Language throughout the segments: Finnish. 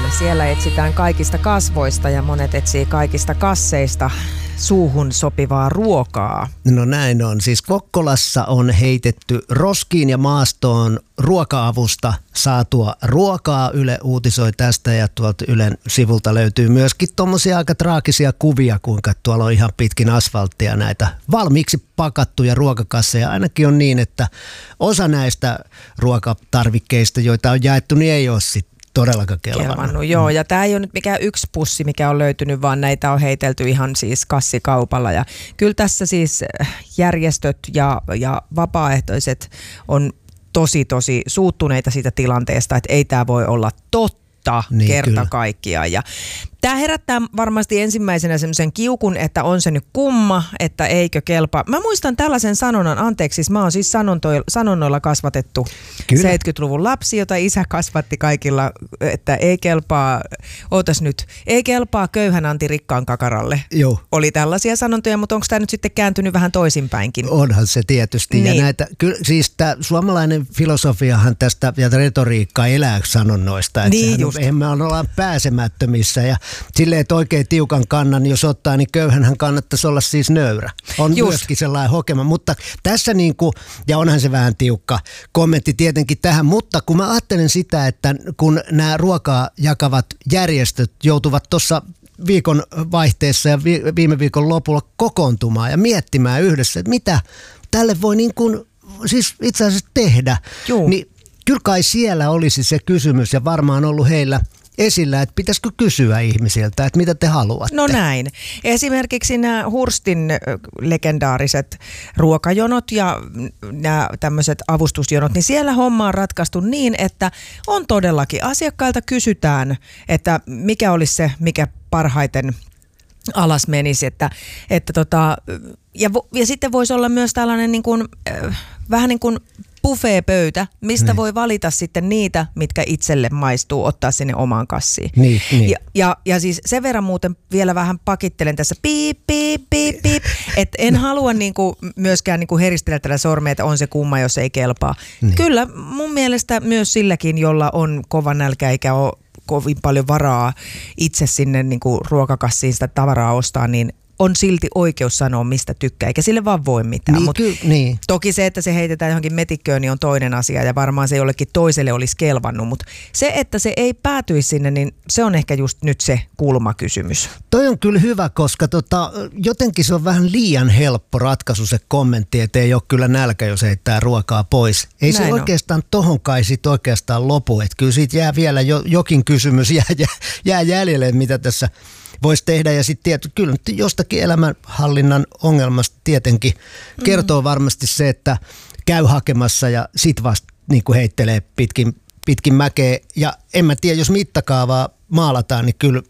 Siellä etsitään kaikista kasvoista ja monet etsii kaikista kasseista suuhun sopivaa ruokaa. No näin on. Siis Kokkolassa on heitetty roskiin ja maastoon ruoka-avusta saatua ruokaa. Yle uutisoi tästä ja tuolta Ylen sivulta löytyy myöskin tommosia aika traagisia kuvia, kuinka tuolla on ihan pitkin asfalttia näitä valmiiksi pakattuja ruokakasseja. Ainakin on niin, että osa näistä ruokatarvikkeista, joita on jaettu, niin ei ole sitten todellakaan kelvannut. Joo, ja tämä ei ole nyt mikään yksi pussi, mikä on löytynyt, vaan näitä on heitelty ihan siis kassikaupalla. Ja kyllä tässä siis järjestöt ja vapaaehtoiset on tosi suuttuneita siitä tilanteesta, että ei tämä voi olla totta niin, kerta kaikkiaan. Ja tämä herättää varmasti ensimmäisenä semmoisen kiukun, että on se nyt kumma, että eikö kelpaa. Mä muistan tällaisen sanonnan, anteeksi, siis mä oon siis sanonnoilla kasvatettu kyllä. 70-luvun lapsi, jota isä kasvatti kaikilla, että ei kelpaa, ei kelpaa köyhän anti rikkaan kakaralle. Joo. Oli tällaisia sanontoja, mutta onko tämä nyt sitten kääntynyt vähän toisinpäinkin? Onhan se tietysti. Niin. Ja näitä, siis tämä suomalainen filosofiahan tästä ja retoriikka elää sanonnoista. Että niin just. Me ollaan pääsemättömissä ja silleen, että oikein tiukan kannan, jos ottaa, niin köyhänhän kannattaisi olla siis nöyrä. On just. Myöskin sellainen hokema, mutta tässä ja onhan se vähän tiukka kommentti tietenkin tähän, mutta kun mä ajattelen sitä, että kun nämä ruokaa jakavat järjestöt joutuvat tuossa viikon vaihteessa ja viime viikon lopulla kokoontumaan ja miettimään yhdessä, että mitä tälle voi siis itse asiassa tehdä, niin kyllä kai siellä olisi se kysymys ja varmaan ollut heillä esillä, että pitäisikö kysyä ihmisiltä, että mitä te haluatte. No näin. Esimerkiksi nämä Hurstin legendaariset ruokajonot ja nämä tämmöiset avustusjonot, niin siellä homma on ratkaistu niin, että on todellakin asiakkailta kysytään, että mikä olisi se, mikä parhaiten alas menisi, ja sitten voisi olla myös tällainen niin kuin, vähän niin kuin buffet-pöytä, mistä voi valita sitten niitä, mitkä itselle maistuu, ottaa sinne omaan kassiin. Niin. Ja siis sen verran muuten vielä vähän pakittelen tässä piip, että en halua myöskään heristellä tällä sormea, että on se kumma, jos ei kelpaa. Niin. Kyllä mun mielestä myös silläkin, jolla on kova nälkä eikä ole kovin paljon varaa itse sinne ruokakassiin sitä tavaraa ostaa, niin on silti oikeus sanoa, mistä tykkää, eikä sille vaan voi mitään. Niin, toki se, että se heitetään johonkin metikköön, niin on toinen asia ja varmaan se jollekin toiselle olisi kelvannut, mutta se, että se ei päätyisi sinne, niin se on ehkä just nyt se kulmakysymys. Toi on kyllä hyvä, koska jotenkin se on vähän liian helppo ratkaisu se kommentti, että ei ole kyllä nälkä, jos heittää ruokaa pois. Ei näin se oikeastaan tohon kai sit oikeastaan lopu, että kyllä siitä jää vielä jokin kysymys jää jäljelle, mitä tässä voisi tehdä ja sitten kyllä jostakin elämänhallinnan ongelmasta tietenkin kertoo varmasti se, että käy hakemassa ja sit vasta heittelee pitkin mäkeä. Ja en mä tiedä, jos mittakaavaa maalataan, niin kyllä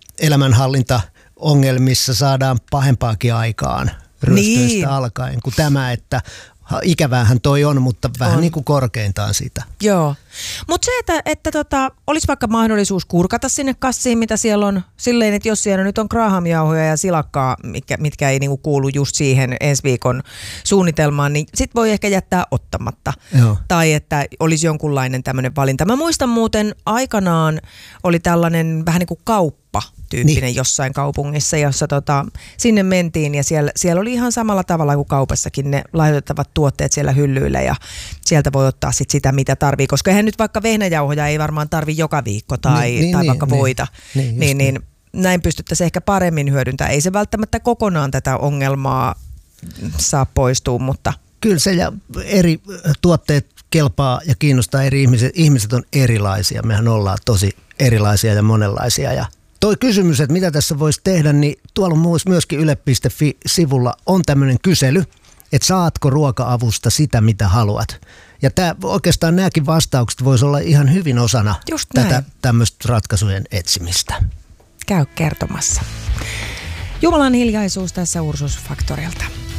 elämänhallintaongelmissa saadaan pahempaakin aikaan ryöstöistä alkaen kuin tämä, että ikävähän toi on, mutta vähän niin kuin korkeintaan sitä. Joo. Mutta se, että olisi vaikka mahdollisuus kurkata sinne kassiin, mitä siellä on, silleen, että jos siellä nyt on grahamjauhoja ja silakkaa, mitkä ei kuulu just siihen ensi viikon suunnitelmaan, niin sit voi ehkä jättää ottamatta. Joo. Tai että olisi jonkunlainen tämmöinen valinta. Mä muistan muuten aikanaan oli tällainen vähän niin kuin kauppa-tyyppinen jossain kaupungissa, jossa sinne mentiin ja siellä oli ihan samalla tavalla kuin kaupassakin ne laitettavat tuotteet siellä hyllyillä ja sieltä voi ottaa sit sitä, mitä tarvii, koska eihän nyt vaikka vehnäjauhoja ei varmaan tarvi joka viikko tai vaikka voita, niin näin pystyttäisiin ehkä paremmin hyödyntämään. Ei se välttämättä kokonaan tätä ongelmaa saa poistua, mutta kyllä se ja eri tuotteet kelpaa ja kiinnostaa eri ihmiset. Ihmiset on erilaisia. Mehän ollaan tosi erilaisia ja monenlaisia. Ja toi kysymys, että mitä tässä voisi tehdä, niin tuolla on myöskin yle.fi-sivulla on tämmöinen kysely, että saatko ruoka-avusta sitä, mitä haluat. Ja oikeastaan nämäkin vastaukset voisi olla ihan hyvin osana tätä tämmöistä ratkaisujen etsimistä. Käy kertomassa. Jumalan hiljaisuus tässä Ursus Faktorilta.